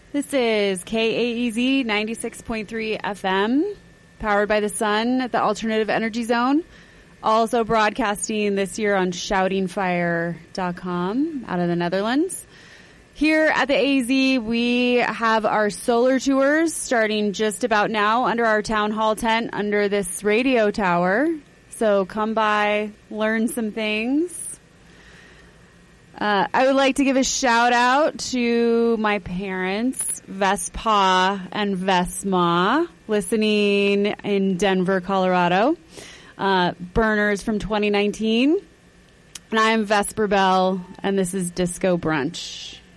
This is KAEZ 96.3 FM, powered by the sun at the Alternative Energy Zone. Also broadcasting this year on shoutingfire.com out of the Netherlands. Here at the AZ, we have our solar tours starting just about now under our town hall tent under this radio tower. So come by, learn some things. I would like to give a shout out to my parents, Vespa and Vesma, listening in Denver, Colorado. Burners from 2019. And I am Vesper Bell, and this is Disco Brunch.